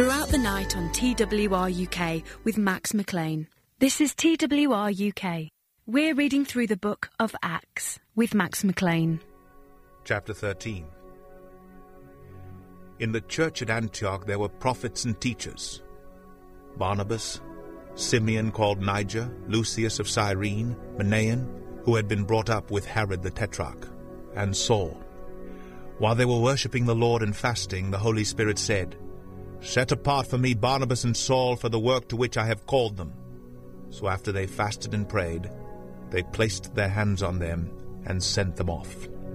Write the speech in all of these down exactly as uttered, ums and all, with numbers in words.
Throughout the night on T W R U K with Max McLean. This is T W R U K. We're reading through the book of Acts with Max McLean. Chapter thirteen. In the church at Antioch there were prophets and teachers: Barnabas, Simeon called Niger, Lucius of Cyrene, Manaen, who had been brought up with Herod the Tetrarch, and Saul. While they were worshipping the Lord and fasting, the Holy Spirit said, "Set apart for me Barnabas and Saul for the work to which I have called them." So after they fasted and prayed, they placed their hands on them and sent them off.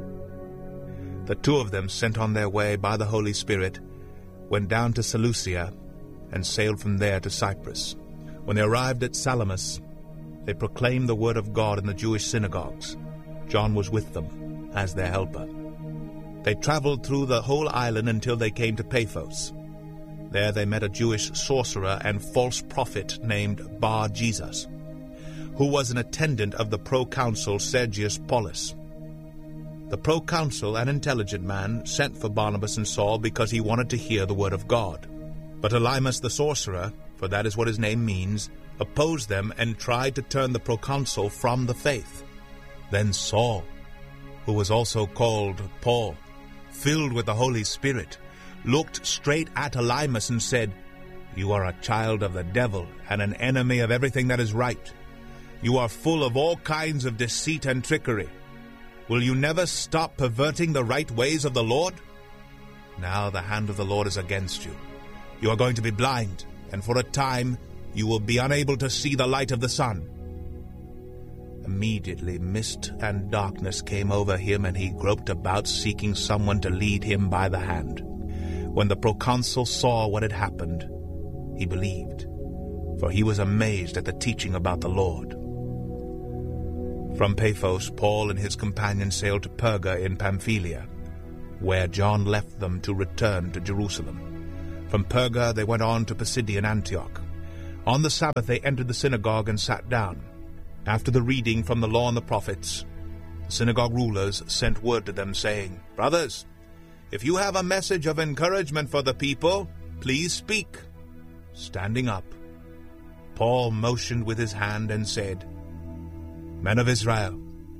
The two of them, sent on their way by the Holy Spirit, went down to Seleucia and sailed from there to Cyprus. When they arrived at Salamis, they proclaimed the word of God in the Jewish synagogues. John was with them as their helper. They traveled through the whole island until they came to Paphos. There they met a Jewish sorcerer and false prophet named Bar-Jesus, who was an attendant of the proconsul Sergius Paulus. The proconsul, an intelligent man, sent for Barnabas and Saul because he wanted to hear the word of God. But Elymas the sorcerer, for that is what his name means, opposed them and tried to turn the proconsul from the faith. Then Saul, who was also called Paul, filled with the Holy Spirit, looked straight at Elymas and said, "You are a child of the devil and an enemy of everything that is right. You are full of all kinds of deceit and trickery. Will you never stop perverting the right ways of the Lord? Now the hand of the Lord is against you. You are going to be blind, and for a time you will be unable to see the light of the sun." Immediately mist and darkness came over him, and he groped about seeking someone to lead him by the hand. When the proconsul saw what had happened, he believed, for he was amazed at the teaching about the Lord. From Paphos, Paul and his companions sailed to Perga in Pamphylia, where John left them to return to Jerusalem. From Perga they went on to Pisidian Antioch. On the Sabbath they entered the synagogue and sat down. After the reading from the law and the prophets, the synagogue rulers sent word to them, saying, "Brothers, if you have a message of encouragement for the people, please speak." Standing up, Paul motioned with his hand and said, "Men of Israel,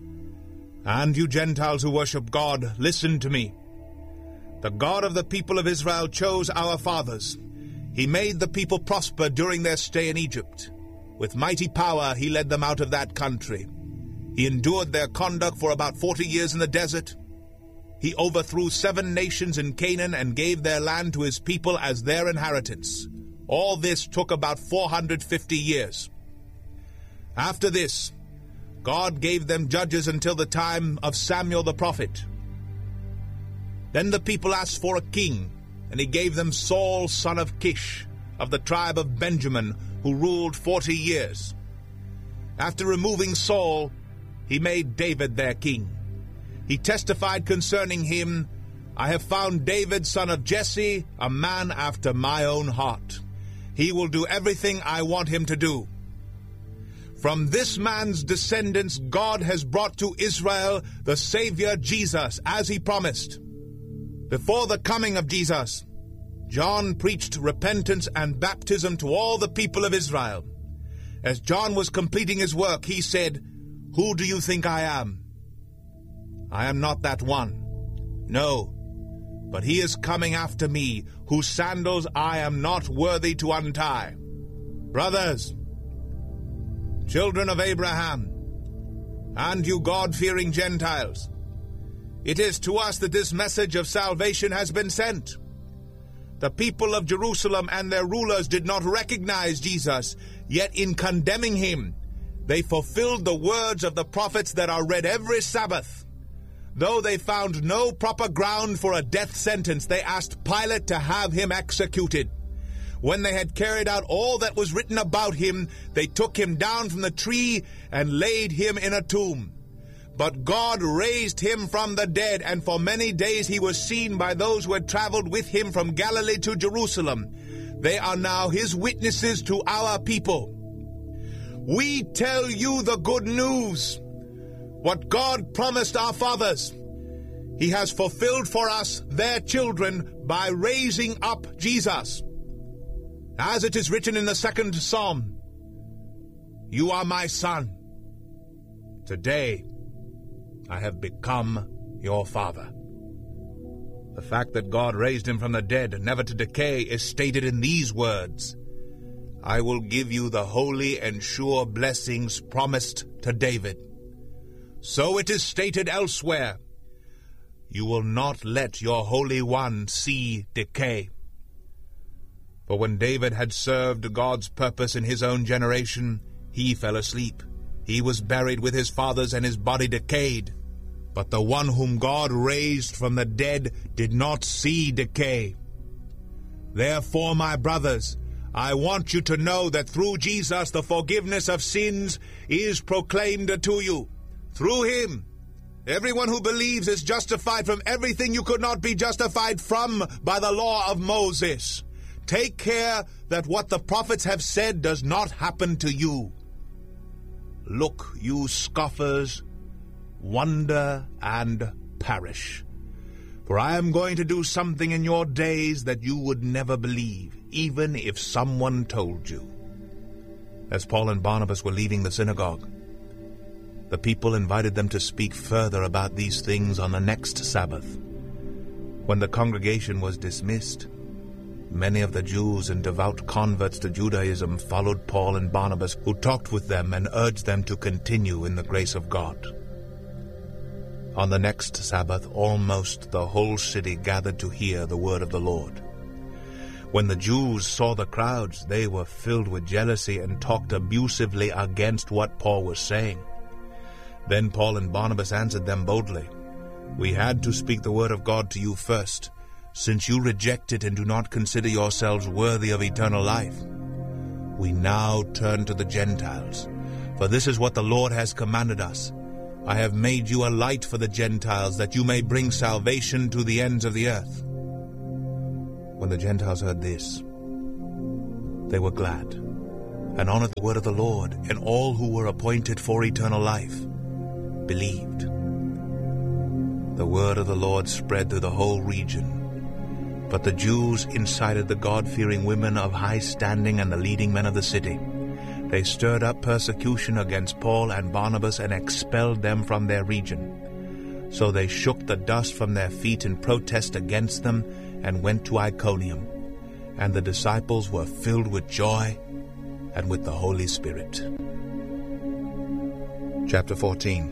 and you Gentiles who worship God, listen to me. The God of the people of Israel chose our fathers. He made the people prosper during their stay in Egypt. With mighty power he led them out of that country. He endured their conduct for about forty years in the desert. He overthrew seven nations in Canaan and gave their land to his people as their inheritance. All this took about four hundred fifty years. After this, God gave them judges until the time of Samuel the prophet. Then the people asked for a king, and he gave them Saul son of Kish, of the tribe of Benjamin, who ruled forty years. After removing Saul, he made David their king. He testified concerning him, 'I have found David son of Jesse, a man after my own heart. He will do everything I want him to do.' From this man's descendants God has brought to Israel the Savior Jesus, as he promised. Before the coming of Jesus, John preached repentance and baptism to all the people of Israel. As John was completing his work, he said, 'Who do you think I am? I am not that one. No, but he is coming after me, whose sandals I am not worthy to untie.' Brothers, children of Abraham, and you God-fearing Gentiles, it is to us that this message of salvation has been sent. The people of Jerusalem and their rulers did not recognize Jesus, yet in condemning him, they fulfilled the words of the prophets that are read every Sabbath. Though they found no proper ground for a death sentence, they asked Pilate to have him executed. When they had carried out all that was written about him, they took him down from the tree and laid him in a tomb. But God raised him from the dead, and for many days he was seen by those who had traveled with him from Galilee to Jerusalem. They are now his witnesses to our people. We tell you the good news. What God promised our fathers, he has fulfilled for us, their children, by raising up Jesus. As it is written in the second psalm, "You are my son. Today I have become your father." The fact that God raised him from the dead, never to decay, is stated in these words, "I will give you the holy and sure blessings promised to David." So it is stated elsewhere, "You will not let your Holy One see decay." For when David had served God's purpose in his own generation, he fell asleep. He was buried with his fathers, and his body decayed. But the one whom God raised from the dead did not see decay. Therefore, my brothers, I want you to know that through Jesus the forgiveness of sins is proclaimed to you. Through him, everyone who believes is justified from everything you could not be justified from by the law of Moses. Take care that what the prophets have said does not happen to you. Look, you scoffers, wonder and perish. For I am going to do something in your days that you would never believe, even if someone told you. As Paul and Barnabas were leaving the synagogue, the people invited them to speak further about these things on the next Sabbath. When the congregation was dismissed, many of the Jews and devout converts to Judaism followed Paul and Barnabas, who talked with them and urged them to continue in the grace of God. On the next Sabbath, almost the whole city gathered to hear the word of the Lord. When the Jews saw the crowds, they were filled with jealousy and talked abusively against what Paul was saying. Then Paul and Barnabas answered them boldly, "We had to speak the word of God to you first, since you reject it and do not consider yourselves worthy of eternal life. We now turn to the Gentiles, for this is what the Lord has commanded us. I have made you a light for the Gentiles, that you may bring salvation to the ends of the earth." When the Gentiles heard this, they were glad, and honored the word of the Lord, and all who were appointed for eternal life believed. The word of the Lord spread through the whole region, but the Jews incited the God-fearing women of high standing and the leading men of the city. They stirred up persecution against Paul and Barnabas and expelled them from their region. So they shook the dust from their feet in protest against them and went to Iconium. And the disciples were filled with joy and with the Holy Spirit. Chapter fourteen.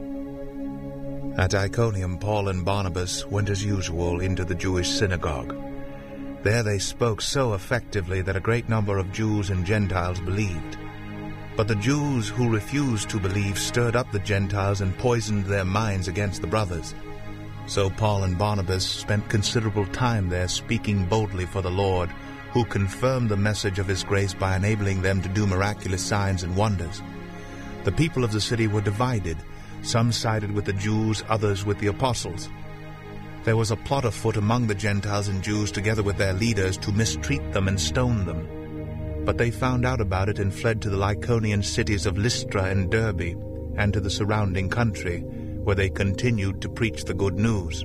At Iconium, Paul and Barnabas went as usual into the Jewish synagogue. There they spoke so effectively that a great number of Jews and Gentiles believed. But the Jews who refused to believe stirred up the Gentiles and poisoned their minds against the brothers. So Paul and Barnabas spent considerable time there speaking boldly for the Lord, who confirmed the message of his grace by enabling them to do miraculous signs and wonders. The people of the city were divided. Some sided with the Jews, others with the apostles. There was a plot afoot among the Gentiles and Jews, together with their leaders, to mistreat them and stone them. But they found out about it and fled to the Lycaonian cities of Lystra and Derbe, and to the surrounding country, where they continued to preach the good news.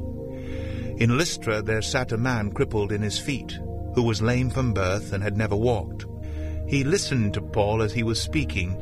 In Lystra there sat a man crippled in his feet, who was lame from birth and had never walked. He listened to Paul as he was speaking.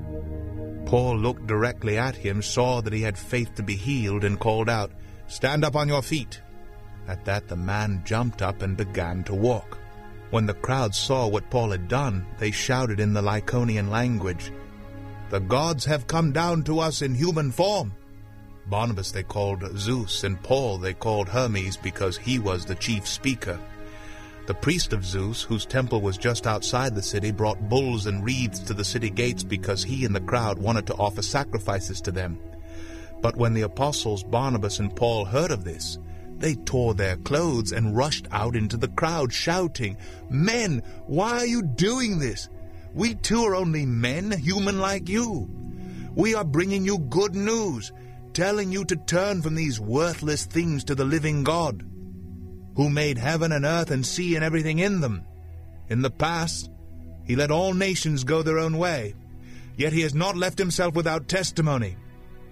Paul looked directly at him, saw that he had faith to be healed, and called out, "Stand up on your feet." At that the man jumped up and began to walk. When the crowd saw what Paul had done, they shouted in the Lycaonian language, "The gods have come down to us in human form." Barnabas they called Zeus, and Paul they called Hermes, because he was the chief speaker. The priest of Zeus, whose temple was just outside the city, brought bulls and wreaths to the city gates, because he and the crowd wanted to offer sacrifices to them. But when the apostles Barnabas and Paul heard of this, they tore their clothes and rushed out into the crowd, shouting, "Men, why are you doing this? We too are only men, human like you. We are bringing you good news, telling you to turn from these worthless things to the living God, who made heaven and earth and sea and everything in them. In the past, he let all nations go their own way, yet he has not left himself without testimony.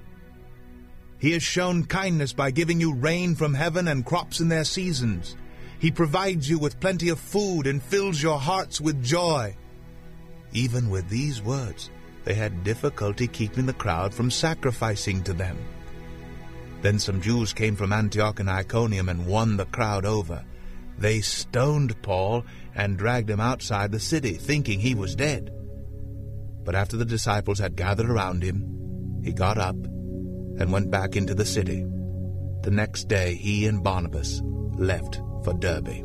He has shown kindness by giving you rain from heaven and crops in their seasons. He provides you with plenty of food and fills your hearts with joy." Even with these words, they had difficulty keeping the crowd from sacrificing to them. Then some Jews came from Antioch and Iconium and won the crowd over. They stoned Paul and dragged him outside the city, thinking he was dead. But after the disciples had gathered around him, he got up and went back into the city. The next day he and Barnabas left for Derbe.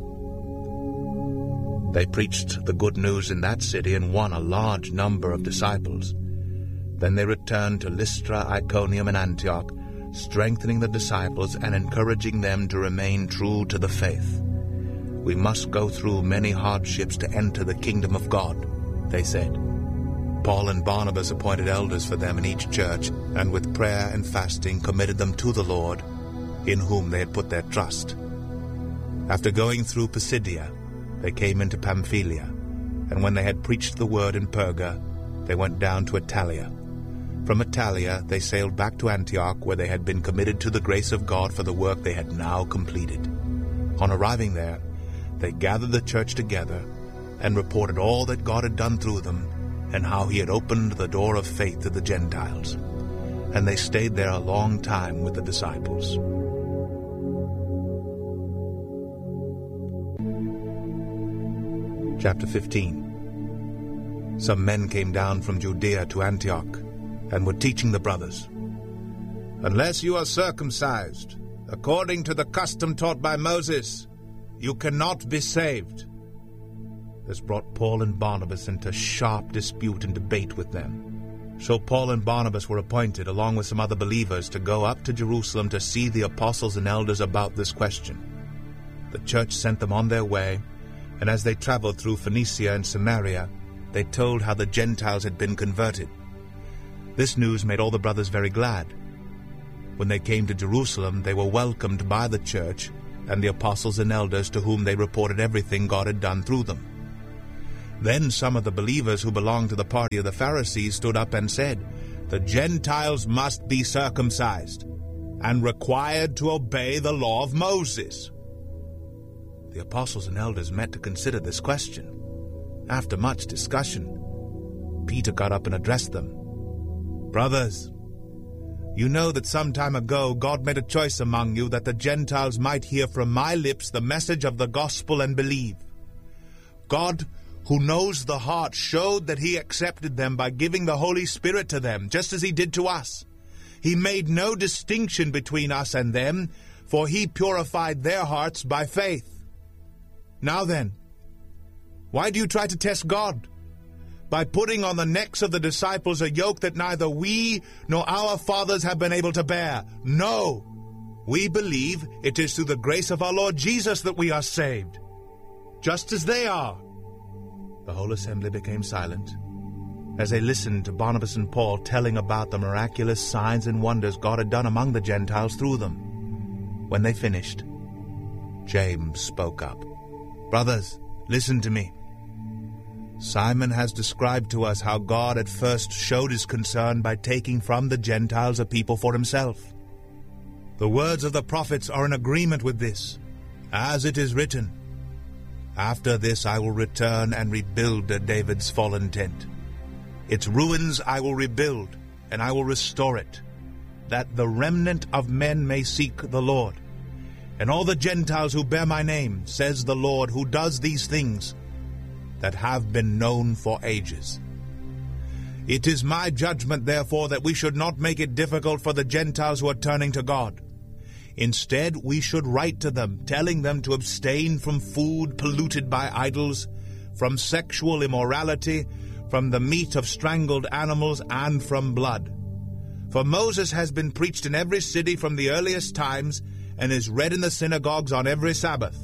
They preached the good news in that city and won a large number of disciples. Then they returned to Lystra, Iconium, and Antioch, strengthening the disciples and encouraging them to remain true to the faith. "We must go through many hardships to enter the kingdom of God," they said. Paul and Barnabas appointed elders for them in each church, and with prayer and fasting committed them to the Lord, in whom they had put their trust. After going through Pisidia, they came into Pamphylia, and when they had preached the word in Perga, they went down to Attalia. From Attalia they sailed back to Antioch, where they had been committed to the grace of God for the work they had now completed. On arriving there, they gathered the church together and reported all that God had done through them and how he had opened the door of faith to the Gentiles. And they stayed there a long time with the disciples. Chapter fifteen. Some men came down from Judea to Antioch and were teaching the brothers, "Unless you are circumcised, according to the custom taught by Moses, you cannot be saved." This brought Paul and Barnabas into sharp dispute and debate with them. So Paul and Barnabas were appointed, along with some other believers, to go up to Jerusalem to see the apostles and elders about this question. The church sent them on their way, and as they traveled through Phoenicia and Samaria, they told how the Gentiles had been converted. This news made all the brothers very glad. When they came to Jerusalem, they were welcomed by the church and the apostles and elders, to whom they reported everything God had done through them. Then some of the believers who belonged to the party of the Pharisees stood up and said, "The Gentiles must be circumcised and required to obey the law of Moses." The apostles and elders met to consider this question. After much discussion, Peter got up and addressed them. "Brothers, you know that some time ago God made a choice among you that the Gentiles might hear from my lips the message of the gospel and believe. God, who knows the heart, showed that he accepted them by giving the Holy Spirit to them, just as he did to us. He made no distinction between us and them, for he purified their hearts by faith. Now then, why do you try to test God? By putting on the necks of the disciples a yoke that neither we nor our fathers have been able to bear. No, we believe it is through the grace of our Lord Jesus that we are saved, just as they are." The whole assembly became silent as they listened to Barnabas and Paul telling about the miraculous signs and wonders God had done among the Gentiles through them. When they finished, James spoke up. "Brothers, listen to me. Simon has described to us how God at first showed his concern by taking from the Gentiles a people for himself. The words of the prophets are in agreement with this, as it is written, 'After this I will return and rebuild David's fallen tent. Its ruins I will rebuild, and I will restore it, that the remnant of men may seek the Lord. And all the Gentiles who bear my name, says the Lord, who does these things that have been known for ages. It is my judgment, therefore, that we should not make it difficult for the Gentiles who are turning to God. Instead, we should write to them, telling them to abstain from food polluted by idols, from sexual immorality, from the meat of strangled animals, and from blood. For Moses has been preached in every city from the earliest times, and is read in the synagogues on every Sabbath."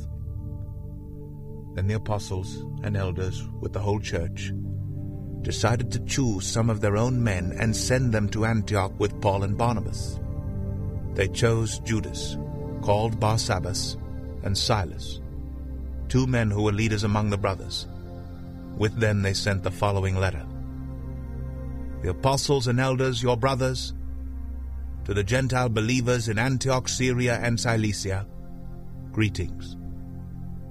Then the apostles and elders, with the whole church, decided to choose some of their own men and send them to Antioch with Paul and Barnabas. They chose Judas, called Barsabbas, and Silas, two men who were leaders among the brothers. With them they sent the following letter. "The apostles and elders, your brothers, to the Gentile believers in Antioch, Syria, and Cilicia, greetings.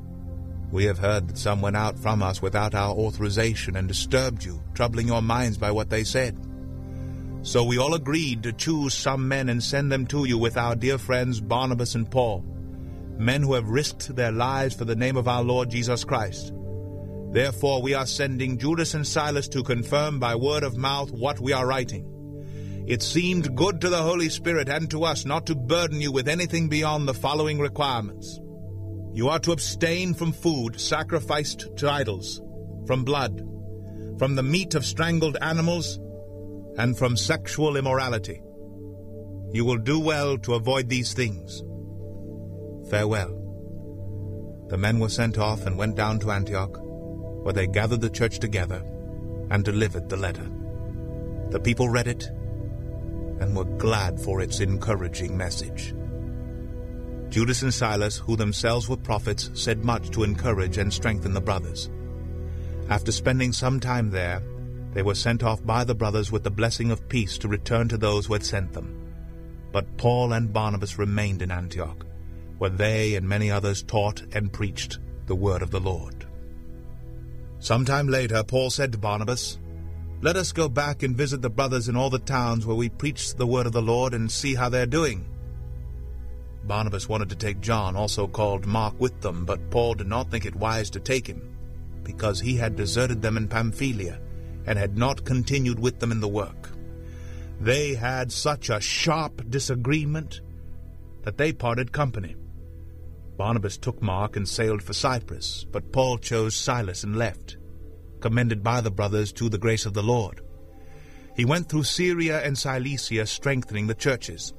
We have heard that some went out from us without our authorization and disturbed you, troubling your minds by what they said. So we all agreed to choose some men and send them to you with our dear friends Barnabas and Paul, men who have risked their lives for the name of our Lord Jesus Christ. Therefore we are sending Judas and Silas to confirm by word of mouth what we are writing. It seemed good to the Holy Spirit and to us not to burden you with anything beyond the following requirements. You are to abstain from food sacrificed to idols, from blood, from the meat of strangled animals, and from sexual immorality. You will do well to avoid these things. Farewell. The men were sent off and went down to Antioch, where they gathered the church together and delivered the letter. The people read it and were glad for its encouraging message. Judas and Silas, who themselves were prophets, said much to encourage and strengthen the brothers. After spending some time there, they were sent off by the brothers with the blessing of peace to return to those who had sent them. But Paul and Barnabas remained in Antioch, where they and many others taught and preached the word of the Lord. Some time later, Paul said to Barnabas, "Let us go back and visit the brothers in all the towns where we preached the word of the Lord and see how they are doing." Barnabas wanted to take John, also called Mark, with them, but Paul did not think it wise to take him, because he had deserted them in Pamphylia and had not continued with them in the work. They had such a sharp disagreement that they parted company. Barnabas took Mark and sailed for Cyprus, but Paul chose Silas and left, commended by the brothers to the grace of the Lord. He went through Syria and Cilicia, strengthening the churches.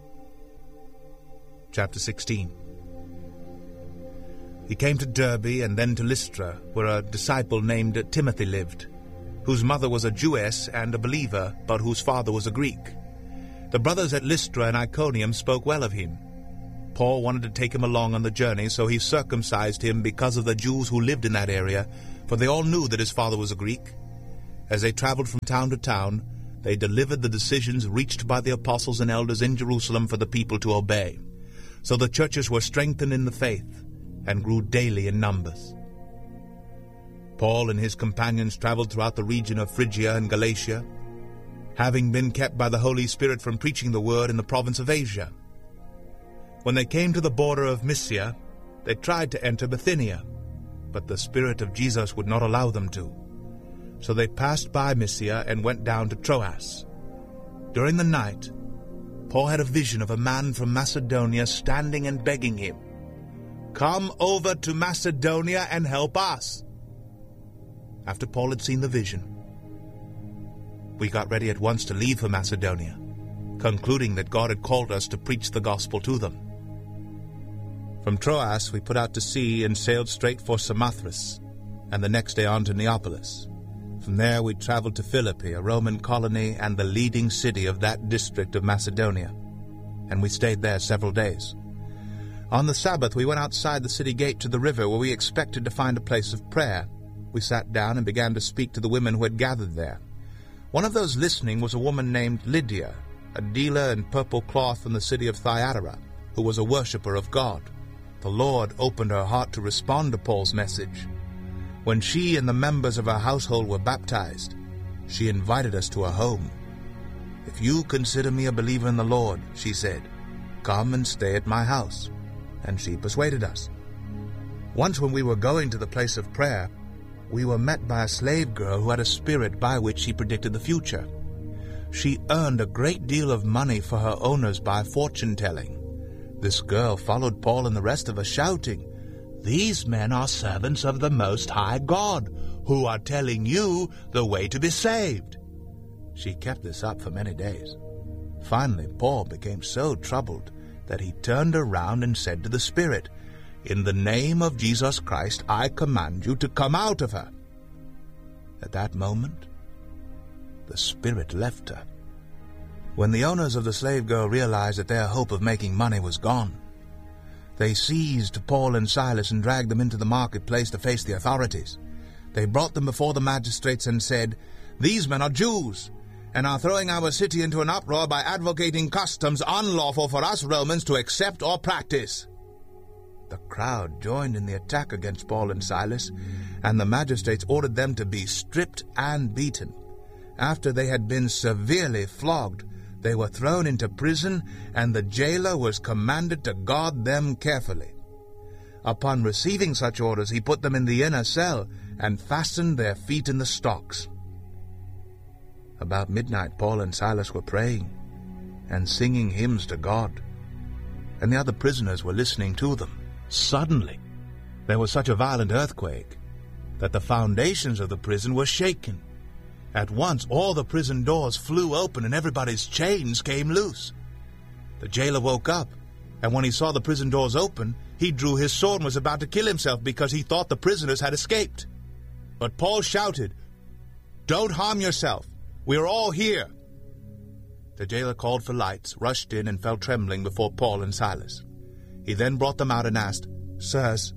Chapter sixteen. He came to Derbe and then to Lystra, where a disciple named Timothy lived, whose mother was a Jewess and a believer, but whose father was a Greek. The brothers at Lystra and Iconium spoke well of him. Paul wanted to take him along on the journey, so he circumcised him because of the Jews who lived in that area, for they all knew that his father was a Greek. As they traveled from town to town, they delivered the decisions reached by the apostles and elders in Jerusalem for the people to obey. So the churches were strengthened in the faith and grew daily in numbers. Paul and his companions traveled throughout the region of Phrygia and Galatia, having been kept by the Holy Spirit from preaching the word in the province of Asia. When they came to the border of Mysia, they tried to enter Bithynia, but the Spirit of Jesus would not allow them to. So they passed by Mysia and went down to Troas. During the night, Paul had a vision of a man from Macedonia standing and begging him, "Come over to Macedonia and help us." After Paul had seen the vision, we got ready at once to leave for Macedonia, concluding that God had called us to preach the gospel to them. From Troas we put out to sea and sailed straight for Samothrace, and the next day on to Neapolis. From there we traveled to Philippi, a Roman colony and the leading city of that district of Macedonia, and we stayed there several days. On the Sabbath we went outside the city gate to the river, where we expected to find a place of prayer. We sat down and began to speak to the women who had gathered there. One of those listening was a woman named Lydia, a dealer in purple cloth from the city of Thyatira, who was a worshipper of God. The Lord opened her heart to respond to Paul's message. When she and the members of her household were baptized, she invited us to her home. "If you consider me a believer in the Lord," she said, "come and stay at my house." And she persuaded us. Once when we were going to the place of prayer, we were met by a slave girl who had a spirit by which she predicted the future. She earned a great deal of money for her owners by fortune-telling. This girl followed Paul and the rest of us, shouting, "These men are servants of the Most High God, who are telling you the way to be saved." She kept this up for many days. Finally, Paul became so troubled that he turned around and said to the spirit, "In the name of Jesus Christ, I command you to come out of her." At that moment, the spirit left her. When the owners of the slave girl realized that their hope of making money was gone, they seized Paul and Silas and dragged them into the marketplace to face the authorities. They brought them before the magistrates and said, "These men are Jews, and are throwing our city into an uproar by advocating customs unlawful for us Romans to accept or practice." The crowd joined in the attack against Paul and Silas, and the magistrates ordered them to be stripped and beaten. After they had been severely flogged, they were thrown into prison, and the jailer was commanded to guard them carefully. Upon receiving such orders, he put them in the inner cell and fastened their feet in the stocks. About midnight, Paul and Silas were praying and singing hymns to God, and the other prisoners were listening to them. Suddenly, there was such a violent earthquake that the foundations of the prison were shaken. At once, all the prison doors flew open and everybody's chains came loose. The jailer woke up, and when he saw the prison doors open, he drew his sword and was about to kill himself because he thought the prisoners had escaped. But Paul shouted, "Don't harm yourself. We are all here." The jailer called for lights, rushed in, and fell trembling before Paul and Silas. He then brought them out and asked, "Sirs,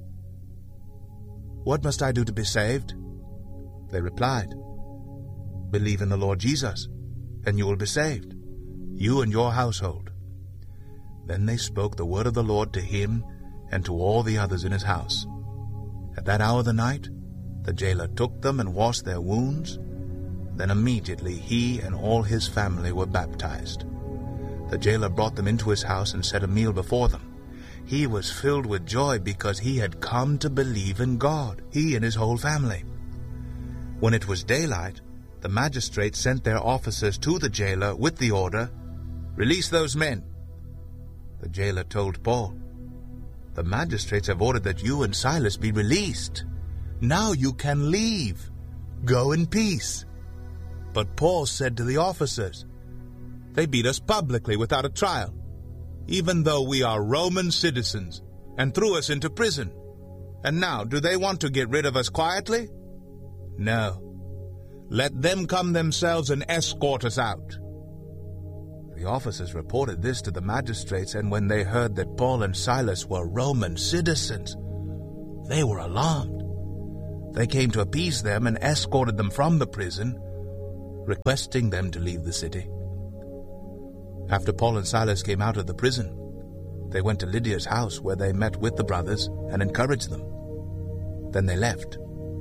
what must I do to be saved?" They replied, "Believe in the Lord Jesus, and you will be saved, you and your household." Then they spoke the word of the Lord to him and to all the others in his house. At that hour of the night, the jailer took them and washed their wounds. Then immediately he and all his family were baptized. The jailer brought them into his house and set a meal before them. He was filled with joy because he had come to believe in God, he and his whole family. When it was daylight, the magistrates sent their officers to the jailer with the order, "Release those men." The jailer told Paul, "The magistrates have ordered that you and Silas be released. Now you can leave. Go in peace." But Paul said to the officers, "They beat us publicly without a trial, even though we are Roman citizens, and threw us into prison. And now, do they want to get rid of us quietly? No. Let them come themselves and escort us out." The officers reported this to the magistrates, and when they heard that Paul and Silas were Roman citizens, they were alarmed. They came to appease them and escorted them from the prison, requesting them to leave the city. After Paul and Silas came out of the prison, they went to Lydia's house, where they met with the brothers and encouraged them. Then they left.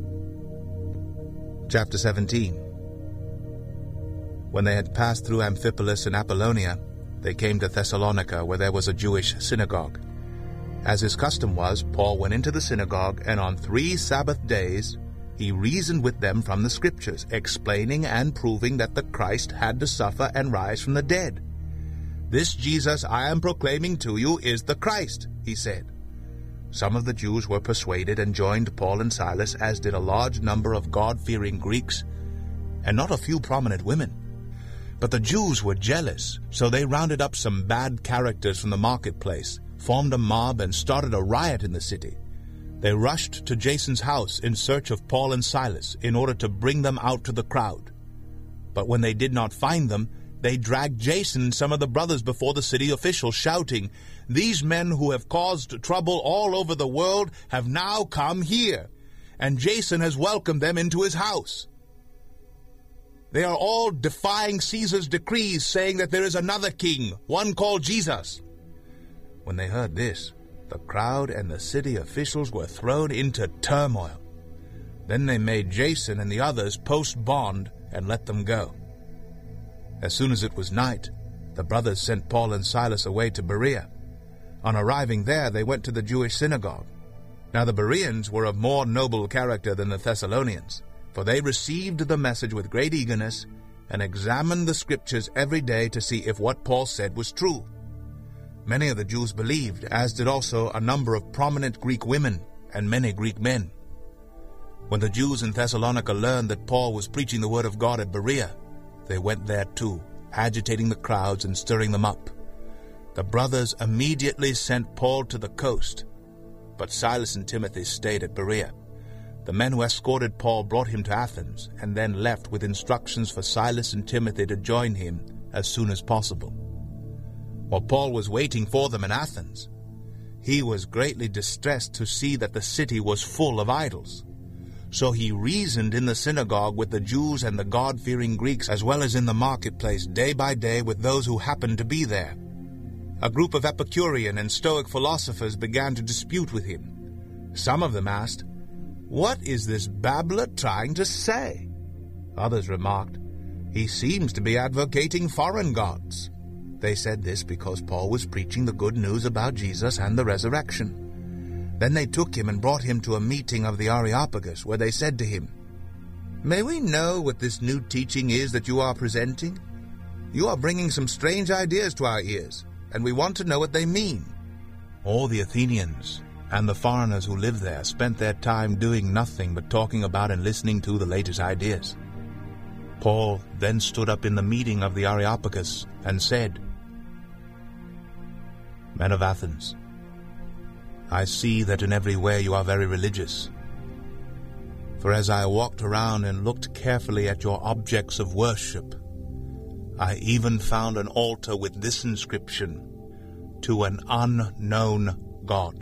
Chapter seventeen. When they had passed through Amphipolis and Apollonia, they came to Thessalonica, where there was a Jewish synagogue. As his custom was, Paul went into the synagogue, and on three Sabbath days he reasoned with them from the Scriptures, explaining and proving that the Christ had to suffer and rise from the dead. "This Jesus I am proclaiming to you is the Christ," he said. Some of the Jews were persuaded and joined Paul and Silas, as did a large number of God-fearing Greeks, and not a few prominent women. But the Jews were jealous, so they rounded up some bad characters from the marketplace, formed a mob, and started a riot in the city. They rushed to Jason's house in search of Paul and Silas in order to bring them out to the crowd. But when they did not find them, they dragged Jason and some of the brothers before the city officials, shouting, "These men who have caused trouble all over the world have now come here, and Jason has welcomed them into his house. They are all defying Caesar's decrees, saying that there is another king, one called Jesus." When they heard this, the crowd and the city officials were thrown into turmoil. Then they made Jason and the others post bond and let them go. As soon as it was night, the brothers sent Paul and Silas away to Berea. On arriving there, they went to the Jewish synagogue. Now the Bereans were of more noble character than the Thessalonians, for they received the message with great eagerness and examined the Scriptures every day to see if what Paul said was true. Many of the Jews believed, as did also a number of prominent Greek women and many Greek men. When the Jews in Thessalonica learned that Paul was preaching the word of God at Berea, they went there too, agitating the crowds and stirring them up. The brothers immediately sent Paul to the coast, but Silas and Timothy stayed at Berea. The men who escorted Paul brought him to Athens, and then left with instructions for Silas and Timothy to join him as soon as possible. While Paul was waiting for them in Athens, he was greatly distressed to see that the city was full of idols. So he reasoned in the synagogue with the Jews and the God-fearing Greeks, as well as in the marketplace, day by day with those who happened to be there. A group of Epicurean and Stoic philosophers began to dispute with him. Some of them asked, "What is this babbler trying to say?" Others remarked, "He seems to be advocating foreign gods." They said this because Paul was preaching the good news about Jesus and the resurrection. Then they took him and brought him to a meeting of the Areopagus, where they said to him, "May we know what this new teaching is that you are presenting? You are bringing some strange ideas to our ears, and we want to know what they mean." All the Athenians and the foreigners who lived there spent their time doing nothing but talking about and listening to the latest ideas. Paul then stood up in the meeting of the Areopagus and said, "Men of Athens, I see that in every way you are very religious. For as I walked around and looked carefully at your objects of worship, I even found an altar with this inscription, 'To an unknown God.'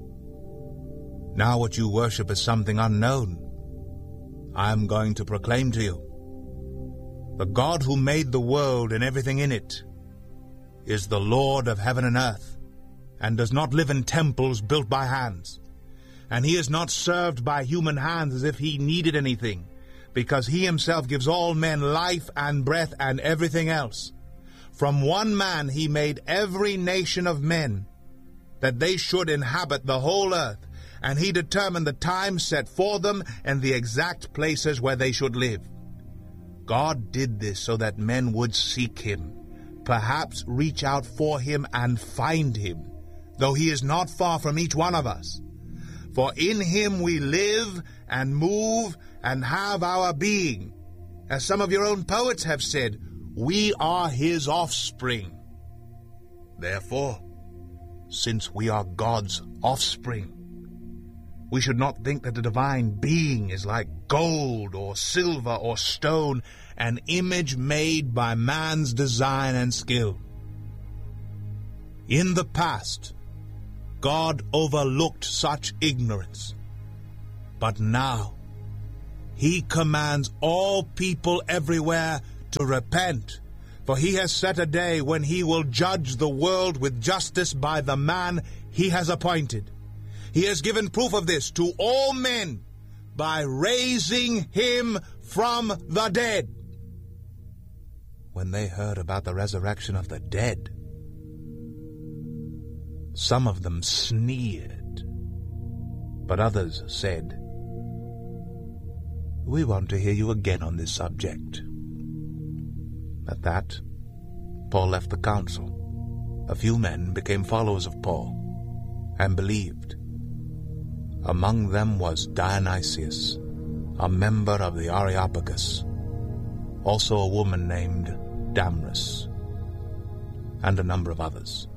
Now what you worship is something unknown. I am going to proclaim to you. The God who made the world and everything in it is the Lord of heaven and earth, and does not live in temples built by hands. And he is not served by human hands as if he needed anything, because he himself gives all men life and breath and everything else. From one man he made every nation of men, that they should inhabit the whole earth, and he determined the time set for them and the exact places where they should live. God did this so that men would seek him, perhaps reach out for him and find him, though he is not far from each one of us. For in him we live and move and have our being. As some of your own poets have said, we are his offspring. Therefore, since we are God's offspring, we should not think that the divine being is like gold or silver or stone, an image made by man's design and skill. In the past, God overlooked such ignorance. But now, he commands all people everywhere to repent, for he has set a day when he will judge the world with justice by the man he has appointed. He has given proof of this to all men by raising him from the dead." When they heard about the resurrection of the dead, some of them sneered, but others said, "We want to hear you again on this subject." At that, Paul left the council. A few men became followers of Paul and believed. Among them was Dionysius, a member of the Areopagus, also a woman named Damaris, and a number of others.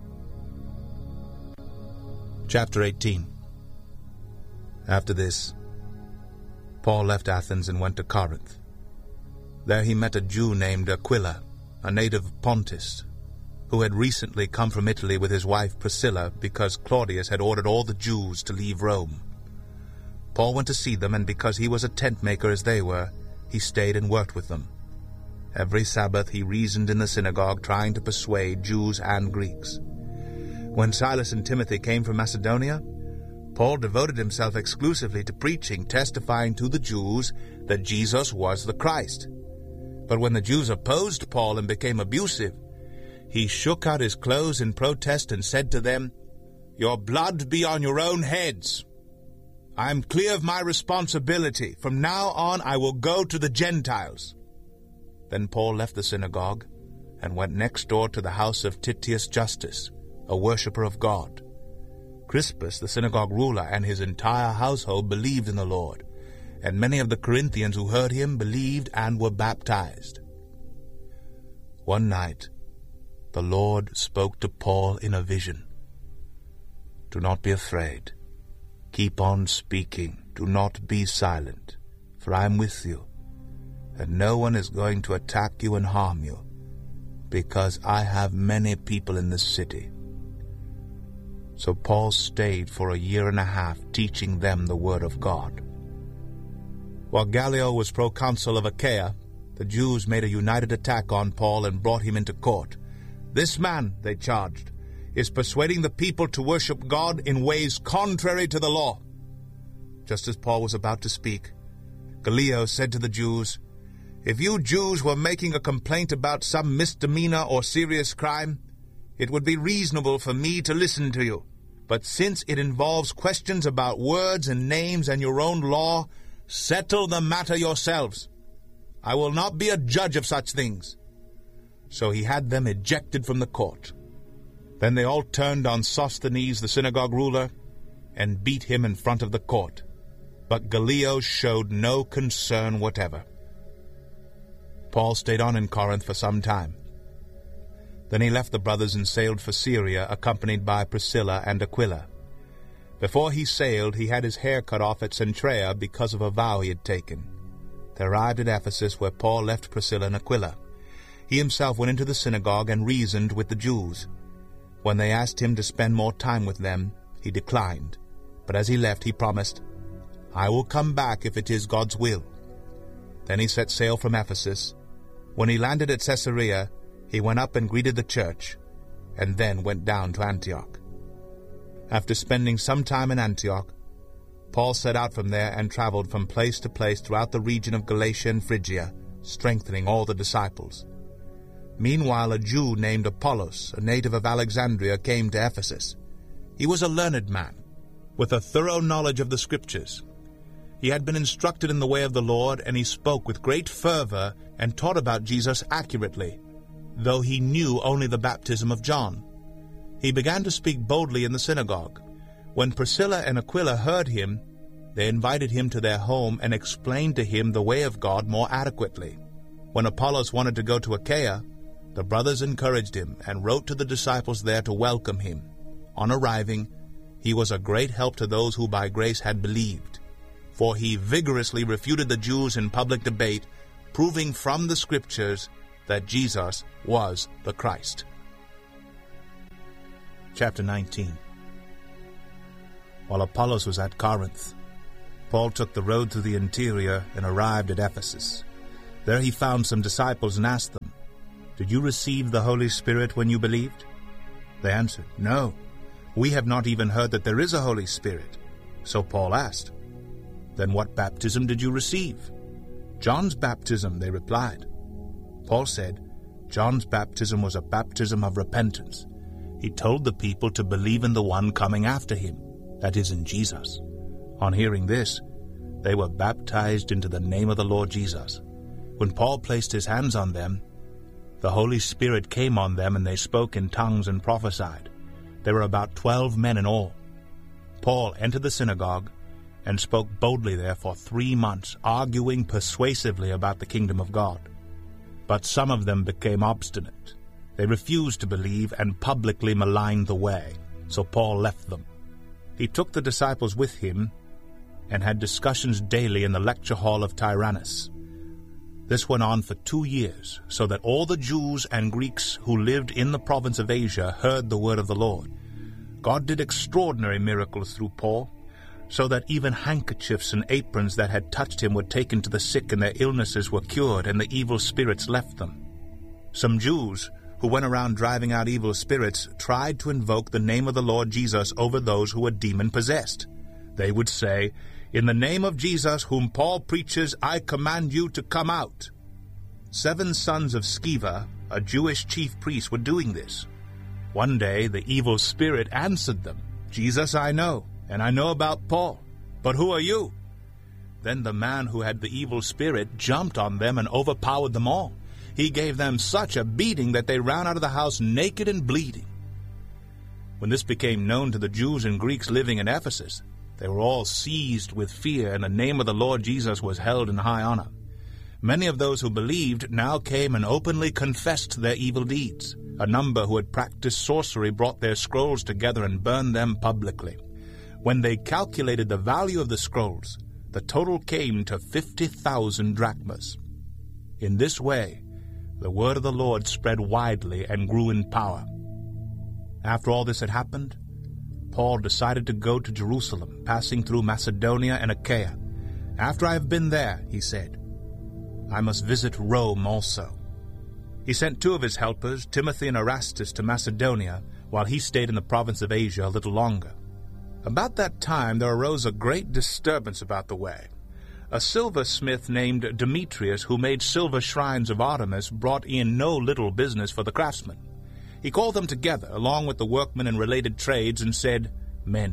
Chapter eighteen. After this, Paul left Athens and went to Corinth. There he met a Jew named Aquila, a native of Pontus, who had recently come from Italy with his wife Priscilla because Claudius had ordered all the Jews to leave Rome. Paul went to see them, and because he was a tent maker as they were, he stayed and worked with them. Every Sabbath he reasoned in the synagogue, trying to persuade Jews and Greeks. When Silas and Timothy came from Macedonia, Paul devoted himself exclusively to preaching, testifying to the Jews that Jesus was the Christ. But when the Jews opposed Paul and became abusive, he shook out his clothes in protest and said to them, "Your blood be on your own heads. I am clear of my responsibility. From now on I will go to the Gentiles." Then Paul left the synagogue and went next door to the house of Titius Justus, a worshipper of God. Crispus, the synagogue ruler, and his entire household believed in the Lord, and many of the Corinthians who heard him believed and were baptized. One night, the Lord spoke to Paul in a vision. "Do not be afraid. Keep on speaking. Do not be silent, for I am with you, and no one is going to attack you and harm you, because I have many people in this city." So Paul stayed for a year and a half, teaching them the word of God. While Gallio was proconsul of Achaia, the Jews made a united attack on Paul and brought him into court. "This man," they charged, is persuading the people to worship God in ways contrary to the law." Just as Paul was about to speak, Gallio said to the Jews, "If you Jews were making a complaint about some misdemeanor or serious crime, it would be reasonable for me to listen to you. But since it involves questions about words and names and your own law, settle the matter yourselves. I will not be a judge of such things." So he had them ejected from the court. Then they all turned on Sosthenes, the synagogue ruler, and beat him in front of the court. But Gallio showed no concern whatever. Paul stayed on in Corinth for some time. Then he left the brothers and sailed for Syria, accompanied by Priscilla and Aquila. Before he sailed, he had his hair cut off at Cenchrea because of a vow he had taken. They arrived at Ephesus, where Paul left Priscilla and Aquila. He himself went into the synagogue and reasoned with the Jews. When they asked him to spend more time with them, he declined. But as he left, he promised, "I will come back if it is God's will." Then he set sail from Ephesus. When he landed at Caesarea, he went up and greeted the church, and then went down to Antioch. After spending some time in Antioch, Paul set out from there and traveled from place to place throughout the region of Galatia and Phrygia, strengthening all the disciples. Meanwhile, a Jew named Apollos, a native of Alexandria, came to Ephesus. He was a learned man, with a thorough knowledge of the Scriptures. He had been instructed in the way of the Lord, and he spoke with great fervor and taught about Jesus accurately, though he knew only the baptism of John. He began to speak boldly in the synagogue. When Priscilla and Aquila heard him, they invited him to their home and explained to him the way of God more adequately. When Apollos wanted to go to Achaia, the brothers encouraged him and wrote to the disciples there to welcome him. On arriving, he was a great help to those who by grace had believed, for he vigorously refuted the Jews in public debate, proving from the Scriptures that Jesus was the Christ. Chapter nineteen. While Apollos was at Corinth, Paul took the road through the interior and arrived at Ephesus. There he found some disciples and asked them, "Did you receive the Holy Spirit when you believed?" They answered, "No, we have not even heard that there is a Holy Spirit." So Paul asked, "Then what baptism did you receive?" "John's baptism," they replied. Paul said, "John's baptism was a baptism of repentance. He told the people to believe in the one coming after him, that is, in Jesus." On hearing this, they were baptized into the name of the Lord Jesus. When Paul placed his hands on them, the Holy Spirit came on them, and they spoke in tongues and prophesied. There were about twelve men in all. Paul entered the synagogue and spoke boldly there for three months, arguing persuasively about the kingdom of God. But some of them became obstinate. They refused to believe and publicly maligned the way, so Paul left them. He took the disciples with him and had discussions daily in the lecture hall of Tyrannus. This went on for two years, so that all the Jews and Greeks who lived in the province of Asia heard the word of the Lord. God did extraordinary miracles through Paul, so that even handkerchiefs and aprons that had touched him were taken to the sick, and their illnesses were cured, and the evil spirits left them. Some Jews who went around driving out evil spirits tried to invoke the name of the Lord Jesus over those who were demon-possessed. They would say, "In the name of Jesus, whom Paul preaches, I command you to come out." Seven sons of Sceva, a Jewish chief priest, were doing this. One day the evil spirit answered them, "Jesus I know, and I know about Paul, but who are you?" Then the man who had the evil spirit jumped on them and overpowered them all. He gave them such a beating that they ran out of the house naked and bleeding. When this became known to the Jews and Greeks living in Ephesus, they were all seized with fear, and the name of the Lord Jesus was held in high honor. Many of those who believed now came and openly confessed their evil deeds. A number who had practiced sorcery brought their scrolls together and burned them publicly. When they calculated the value of the scrolls, the total came to fifty thousand drachmas. In this way, the word of the Lord spread widely and grew in power. After all this had happened, Paul decided to go to Jerusalem, passing through Macedonia and Achaia. "After I have been there," he said, "I must visit Rome also." He sent two of his helpers, Timothy and Erastus, to Macedonia, while he stayed in the province of Asia a little longer. About that time there arose a great disturbance about the way. A silversmith named Demetrius, who made silver shrines of Artemis, brought in no little business for the craftsmen. He called them together, along with the workmen in related trades, and said, "Men,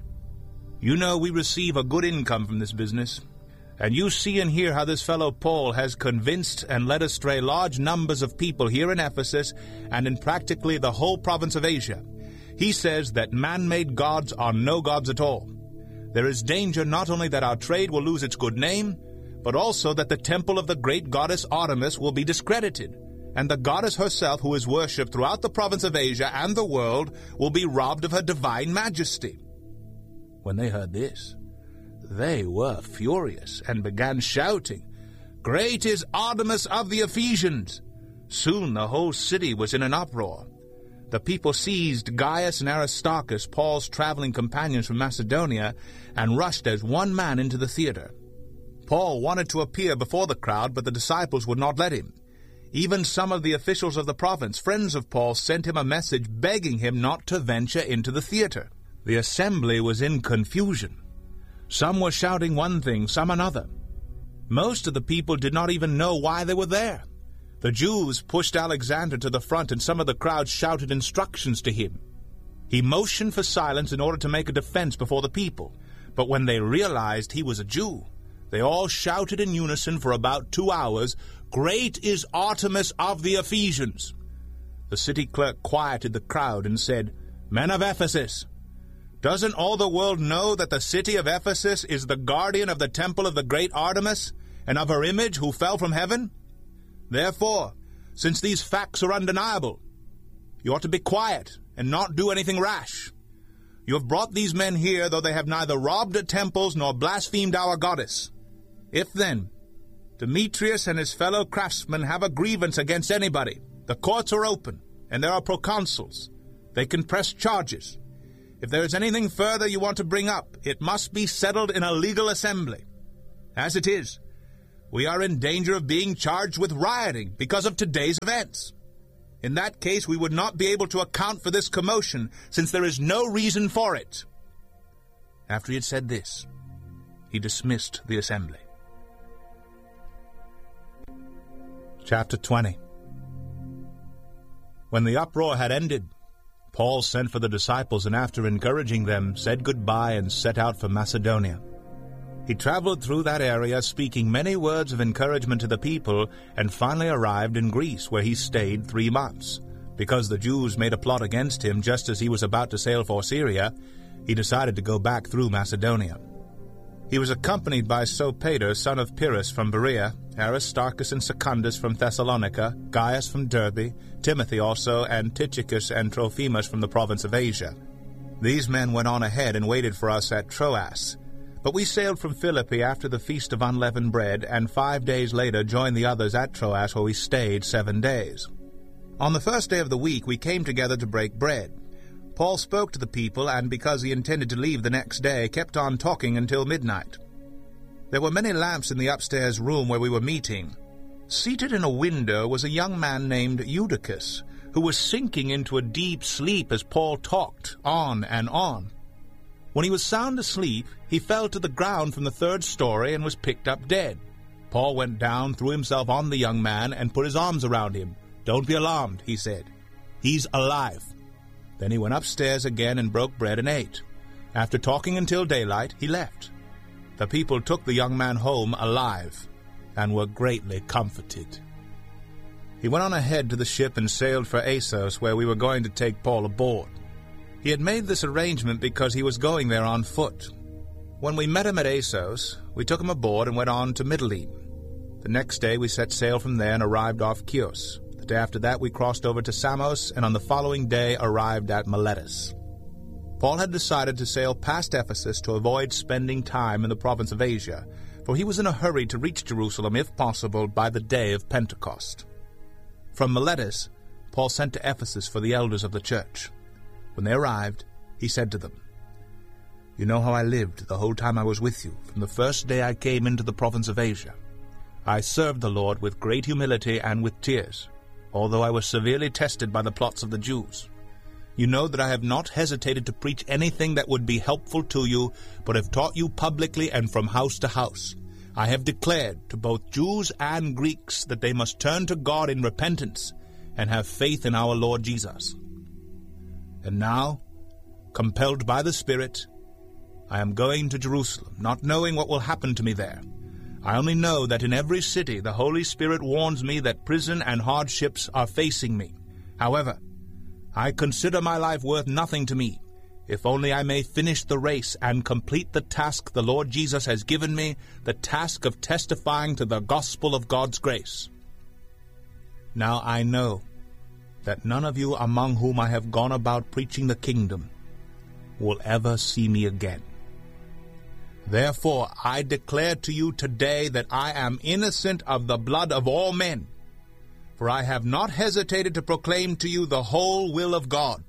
you know we receive a good income from this business, and you see and hear how this fellow Paul has convinced and led astray large numbers of people here in Ephesus and in practically the whole province of Asia. He says that man-made gods are no gods at all. There is danger not only that our trade will lose its good name, but also that the temple of the great goddess Artemis will be discredited, and the goddess herself, who is worshipped throughout the province of Asia and the world, will be robbed of her divine majesty." When they heard this, they were furious and began shouting, "Great is Artemis of the Ephesians!" Soon the whole city was in an uproar. The people seized Gaius and Aristarchus, Paul's traveling companions from Macedonia, and rushed as one man into the theater. Paul wanted to appear before the crowd, but the disciples would not let him. Even some of the officials of the province, friends of Paul, sent him a message begging him not to venture into the theater. The assembly was in confusion. Some were shouting one thing, some another. Most of the people did not even know why they were there. The Jews pushed Alexander to the front, and some of the crowd shouted instructions to him. He motioned for silence in order to make a defense before the people, but when they realized he was a Jew, they all shouted in unison for about two hours, "Great is Artemis of the Ephesians!" The city clerk quieted the crowd and said, "Men of Ephesus, doesn't all the world know that the city of Ephesus is the guardian of the temple of the great Artemis and of her image who fell from heaven? Therefore, since these facts are undeniable, you ought to be quiet and not do anything rash. You have brought these men here, though they have neither robbed temples nor blasphemed our goddess. If then Demetrius and his fellow craftsmen have a grievance against anybody, the courts are open, and there are proconsuls. They can press charges. If there is anything further you want to bring up, it must be settled in a legal assembly. As it is, we are in danger of being charged with rioting because of today's events. In that case, we would not be able to account for this commotion, since there is no reason for it." After he had said this, he dismissed the assembly. Chapter twenty. When the uproar had ended, Paul sent for the disciples, and after encouraging them, said goodbye and set out for Macedonia. He traveled through that area, speaking many words of encouragement to the people, and finally arrived in Greece, where he stayed three months. Because the Jews made a plot against him just as he was about to sail for Syria, he decided to go back through Macedonia. He was accompanied by Sopater, son of Pyrrhus from Berea, Aristarchus and Secundus from Thessalonica, Gaius from Derbe, Timothy also, and Tychicus and Trophimus from the province of Asia. These men went on ahead and waited for us at Troas. But we sailed from Philippi after the Feast of Unleavened Bread, and five days later joined the others at Troas, where we stayed seven days. On the first day of the week we came together to break bread. Paul spoke to the people, and because he intended to leave the next day, kept on talking until midnight. There were many lamps in the upstairs room where we were meeting. Seated in a window was a young man named Eutychus, who was sinking into a deep sleep as Paul talked on and on. When he was sound asleep, he fell to the ground from the third story and was picked up dead. Paul went down, threw himself on the young man, and put his arms around him. "Don't be alarmed," he said. "He's alive." Then he went upstairs again and broke bread and ate. After talking until daylight, he left. The people took the young man home alive, and were greatly comforted. He went on ahead to the ship and sailed for Assos, where we were going to take Paul aboard. He had made this arrangement because he was going there on foot. When we met him at Assos, we took him aboard and went on to Mytilene. The next day we set sail from there and arrived off Chios. The day after that we crossed over to Samos, and on the following day arrived at Miletus. Paul had decided to sail past Ephesus to avoid spending time in the province of Asia, for he was in a hurry to reach Jerusalem, if possible, by the day of Pentecost. From Miletus, Paul sent to Ephesus for the elders of the church. When they arrived, he said to them, "You know how I lived the whole time I was with you, from the first day I came into the province of Asia. I served the Lord with great humility and with tears, although I was severely tested by the plots of the Jews. You know that I have not hesitated to preach anything that would be helpful to you, but have taught you publicly and from house to house. I have declared to both Jews and Greeks that they must turn to God in repentance and have faith in our Lord Jesus. And now, compelled by the Spirit, I am going to Jerusalem, not knowing what will happen to me there. I only know that in every city the Holy Spirit warns me that prison and hardships are facing me. However, I consider my life worth nothing to me, if only I may finish the race and complete the task the Lord Jesus has given me, the task of testifying to the gospel of God's grace. Now I know that none of you among whom I have gone about preaching the kingdom will ever see me again. Therefore I declare to you today that I am innocent of the blood of all men, for I have not hesitated to proclaim to you the whole will of God.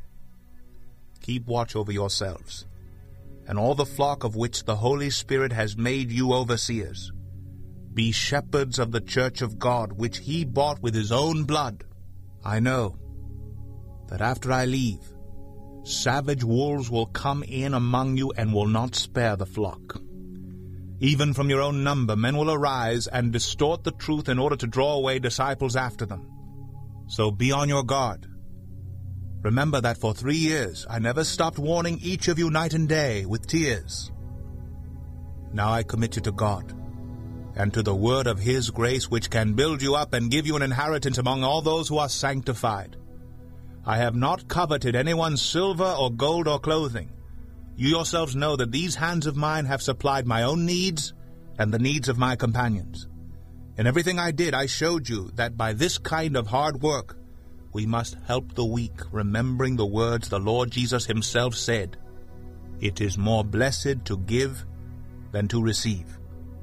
Keep watch over yourselves, and all the flock of which the Holy Spirit has made you overseers. Be shepherds of the church of God, which he bought with his own blood. I know that after I leave, savage wolves will come in among you and will not spare the flock. Even from your own number men will arise and distort the truth in order to draw away disciples after them. So be on your guard. Remember that for three years I never stopped warning each of you night and day with tears. Now I commit you to God, and to the word of his grace, which can build you up and give you an inheritance among all those who are sanctified. I have not coveted anyone's silver or gold or clothing. You yourselves know that these hands of mine have supplied my own needs and the needs of my companions. In everything I did, I showed you that by this kind of hard work we must help the weak, remembering the words the Lord Jesus himself said, "It is more blessed to give than to receive."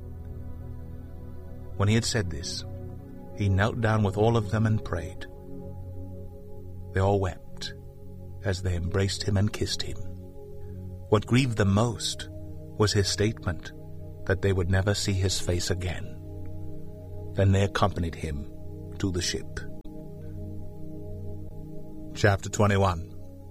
When he had said this, he knelt down with all of them and prayed. They all wept as they embraced him and kissed him. What grieved them most was his statement that they would never see his face again. Then they accompanied him to the ship. Chapter twenty-one.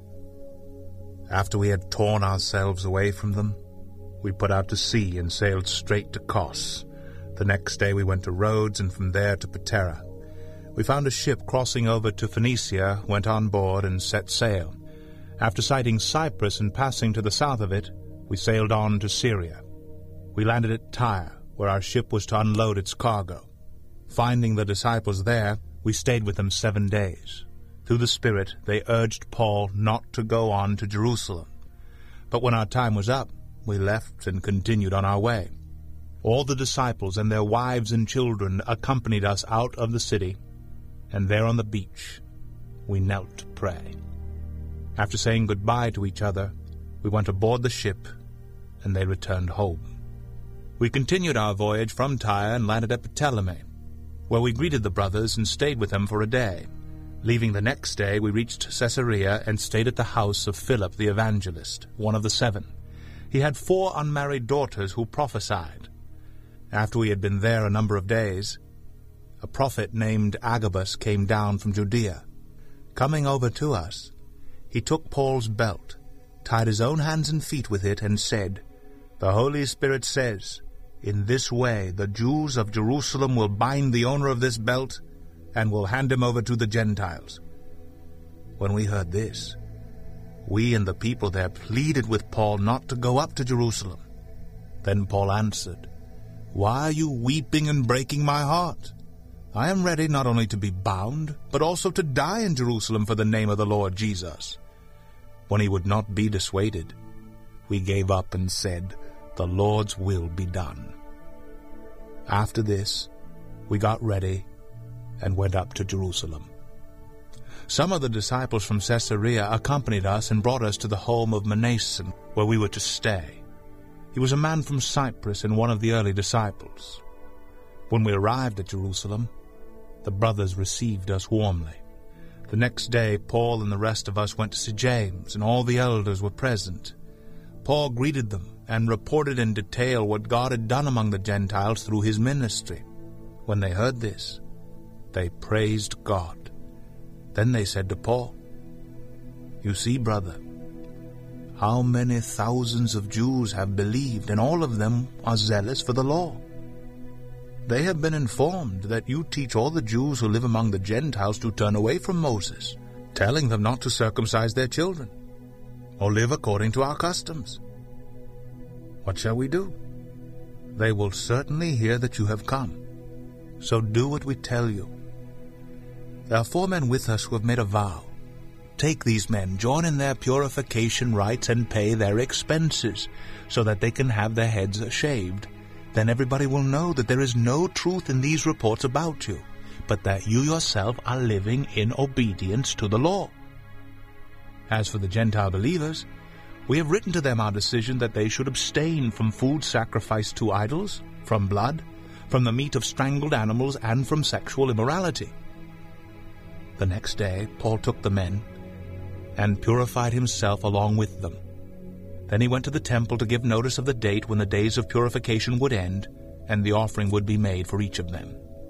After we had torn ourselves away from them, we put out to sea and sailed straight to Kos. The next day we went to Rhodes, and from there to Patara. We found a ship crossing over to Phoenicia, went on board, and set sail. After sighting Cyprus and passing to the south of it, we sailed on to Syria. We landed at Tyre, where our ship was to unload its cargo. Finding the disciples there, we stayed with them seven days. Through the Spirit, they urged Paul not to go on to Jerusalem. But when our time was up, we left and continued on our way. All the disciples and their wives and children accompanied us out of the city, and there on the beach we knelt to pray. After saying goodbye to each other, we went aboard the ship, and they returned home. We continued our voyage from Tyre and landed at Ptolemy, where we greeted the brothers and stayed with them for a day. Leaving the next day, we reached Caesarea and stayed at the house of Philip the evangelist, one of the seven. He had four unmarried daughters who prophesied. After we had been there a number of days, a prophet named Agabus came down from Judea. Coming over to us, he took Paul's belt, tied his own hands and feet with it, and said, "The Holy Spirit says, in this way the Jews of Jerusalem will bind the owner of this belt and will hand him over to the Gentiles." When we heard this, we and the people there pleaded with Paul not to go up to Jerusalem. Then Paul answered, "Why are you weeping and breaking my heart? I am ready not only to be bound, but also to die in Jerusalem for the name of the Lord Jesus." When he would not be dissuaded, we gave up and said, "The Lord's will be done." After this, we got ready and went up to Jerusalem. Some of the disciples from Caesarea accompanied us and brought us to the home of Mnason, where we were to stay. He was a man from Cyprus and one of the early disciples. When we arrived at Jerusalem, the brothers received us warmly. The next day Paul and the rest of us went to see James, and all the elders were present. Paul greeted them and reported in detail what God had done among the Gentiles through his ministry. When they heard this, they praised God. Then they said to Paul, You see, brother, how many thousands of Jews have believed, and all of them are zealous for the law. They have been informed that you teach all the Jews who live among the Gentiles to turn away from Moses, telling them not to circumcise their children, or live according to our customs. What shall we do? They will certainly hear that you have come, so do what we tell you. There are four men with us who have made a vow. Take these men, join in their purification rites, and pay their expenses, so that they can have their heads shaved. Then everybody will know that there is no truth in these reports about you, but that you yourself are living in obedience to the law. As for the Gentile believers, we have written to them our decision that they should abstain from food sacrificed to idols, from blood, from the meat of strangled animals, and from sexual immorality. The next day Paul took the men and purified himself along with them. Then he went to the temple to give notice of the date when the days of purification would end, and the offering would be made for each of them.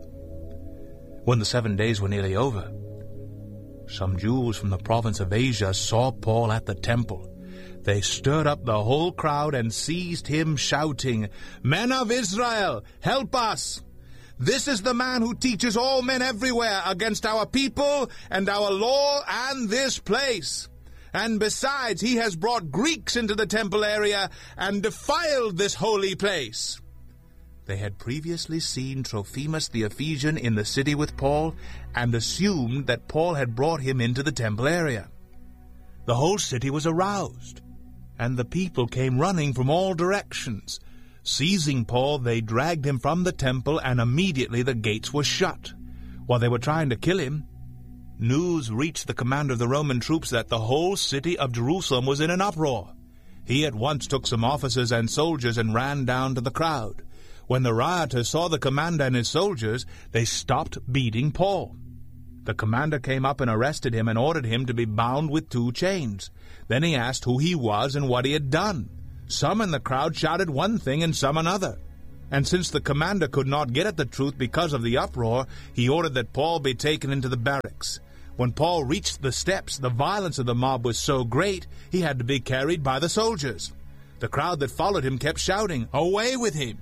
When the seven days were nearly over, some Jews from the province of Asia saw Paul at the temple. They stirred up the whole crowd and seized him, shouting, "Men of Israel, help us! This is the man who teaches all men everywhere against our people and our law and this place. And besides, he has brought Greeks into the temple area and defiled this holy place." They had previously seen Trophimus the Ephesian in the city with Paul and assumed that Paul had brought him into the temple area. The whole city was aroused, and the people came running from all directions. Seizing Paul, they dragged him from the temple, and immediately the gates were shut. While they were trying to kill him, news reached the commander of the Roman troops that the whole city of Jerusalem was in an uproar. He at once took some officers and soldiers and ran down to the crowd. When the rioters saw the commander and his soldiers, they stopped beating Paul. The commander came up and arrested him and ordered him to be bound with two chains. Then he asked who he was and what he had done. Some in the crowd shouted one thing and some another. And since the commander could not get at the truth because of the uproar, he ordered that Paul be taken into the barracks. When Paul reached the steps, the violence of the mob was so great, he had to be carried by the soldiers. The crowd that followed him kept shouting, "Away with him!"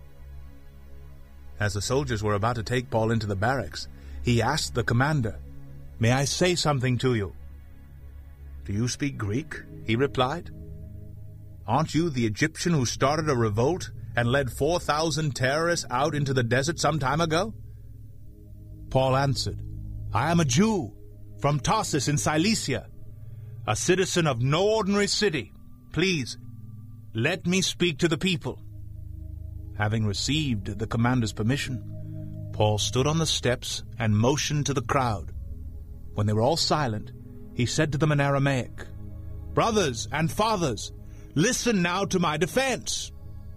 As the soldiers were about to take Paul into the barracks, he asked the commander, "May I say something to you?" "Do you speak Greek?" he replied. "Aren't you the Egyptian who started a revolt and led four thousand terrorists out into the desert some time ago?" Paul answered, "I am a Jew from Tarsus in Cilicia, a citizen of no ordinary city. Please, let me speak to the people." Having received the commander's permission, Paul stood on the steps and motioned to the crowd. When they were all silent, he said to them in Aramaic, "Brothers and fathers, listen now to my defense."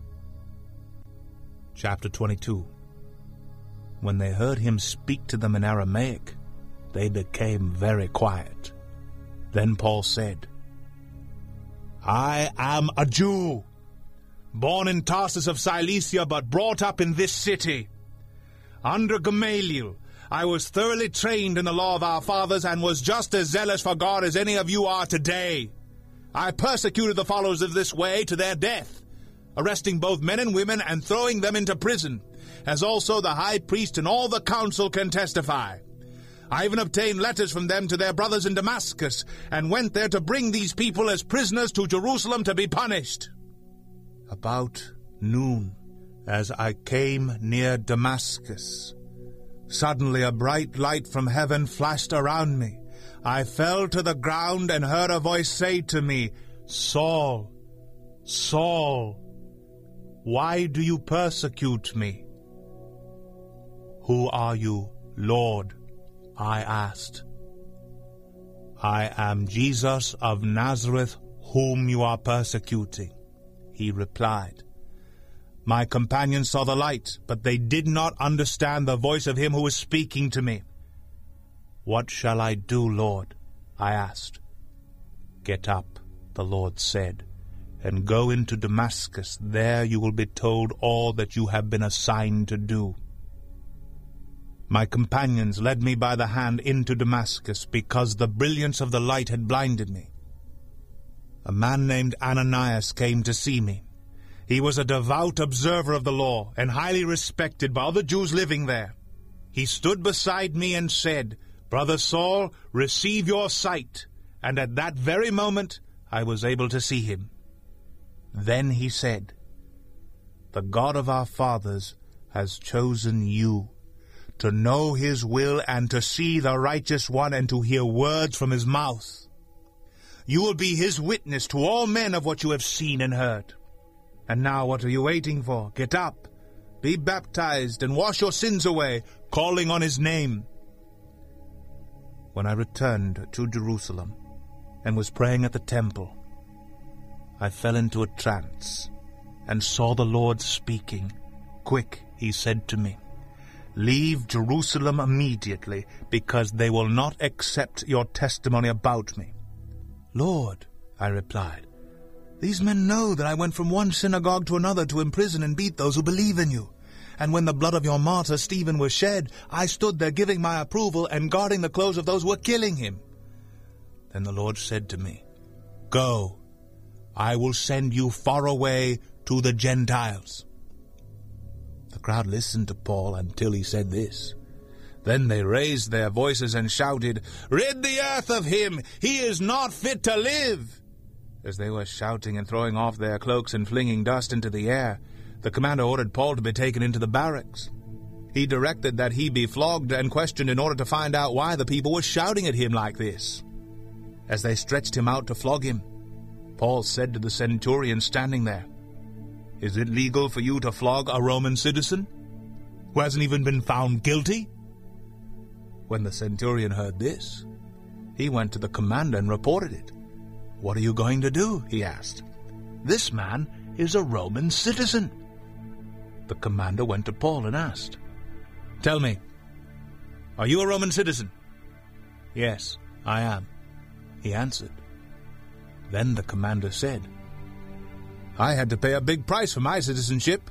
Chapter twenty-two. When they heard him speak to them in Aramaic, they became very quiet. Then Paul said, "I am a Jew, born in Tarsus of Cilicia, but brought up in this city. Under Gamaliel, I was thoroughly trained in the law of our fathers and was just as zealous for God as any of you are today. I persecuted the followers of this way to their death, arresting both men and women and throwing them into prison, as also the high priest and all the council can testify. I even obtained letters from them to their brothers in Damascus, and went there to bring these people as prisoners to Jerusalem to be punished. About noon, as I came near Damascus, suddenly a bright light from heaven flashed around me. I fell to the ground and heard a voice say to me, 'Saul, Saul, why do you persecute me?' 'Who are you, Lord?' I asked. 'I am Jesus of Nazareth, whom you are persecuting,' he replied. My companions saw the light, but they did not understand the voice of him who was speaking to me. 'What shall I do, Lord?' I asked. 'Get up,' the Lord said, 'and go into Damascus. There you will be told all that you have been assigned to do.' My companions led me by the hand into Damascus because the brilliance of the light had blinded me. A man named Ananias came to see me. He was a devout observer of the law and highly respected by all the Jews living there. He stood beside me and said, "Brother Saul, receive your sight." And at that very moment I was able to see him. Then he said, "The God of our fathers has chosen you to know his will and to see the righteous one and to hear words from his mouth. You will be his witness to all men of what you have seen and heard. And now what are you waiting for? Get up, be baptized, and wash your sins away, calling on his name." When I returned to Jerusalem and was praying at the temple, I fell into a trance and saw the Lord speaking. "Quick," he said to me, "leave Jerusalem immediately, because they will not accept your testimony about me." "Lord," I replied, "these men know that I went from one synagogue to another to imprison and beat those who believe in you. And when the blood of your martyr Stephen was shed, I stood there giving my approval and guarding the clothes of those who were killing him." Then the Lord said to me, "Go, I will send you far away to the Gentiles." The crowd listened to Paul until he said this. Then they raised their voices and shouted, "Rid the earth of him! He is not fit to live!" As they were shouting and throwing off their cloaks and flinging dust into the air, the commander ordered Paul to be taken into the barracks. He directed that he be flogged and questioned in order to find out why the people were shouting at him like this. As they stretched him out to flog him, Paul said to the centurion standing there, "Is it legal for you to flog a Roman citizen who hasn't even been found guilty?" When the centurion heard this, he went to the commander and reported it. "What are you going to do?" he asked. "This man is a Roman citizen." The commander went to Paul and asked, "Tell me, are you a Roman citizen?" "Yes, I am," he answered. Then the commander said, "I had to pay a big price for my citizenship."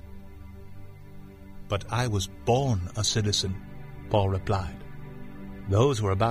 "But I was born a citizen," Paul replied. Those who were about